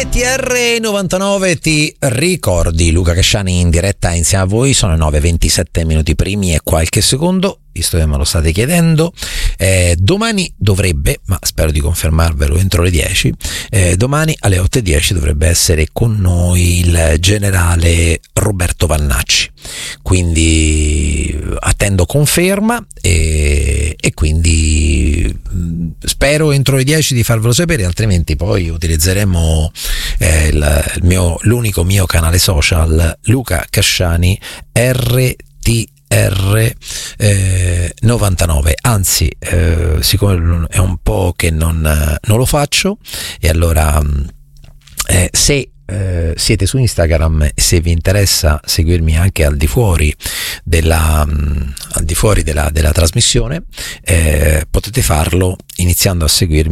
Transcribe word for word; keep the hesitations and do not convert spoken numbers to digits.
R T R novantanove ti ricordi, Luca Casciani in diretta insieme a voi, sono nove e ventisette minuti primi e qualche secondo, visto che me lo state chiedendo. Eh, domani dovrebbe, ma spero di confermarvelo entro le dieci, eh, domani alle otto e dieci dovrebbe essere con noi il generale Roberto Vannacci, quindi attendo conferma e, e quindi spero entro le dieci di farvelo sapere, altrimenti poi utilizzeremo eh, il, il mio, l'unico mio canale social, Luca Casciani R T R eh, novantanove, anzi eh, siccome è un po' che non, non lo faccio, e allora eh, se eh, siete su Instagram e se vi interessa seguirmi anche al di fuori della, mh, al di fuori della, della trasmissione, eh, potete farlo iniziando a seguirmi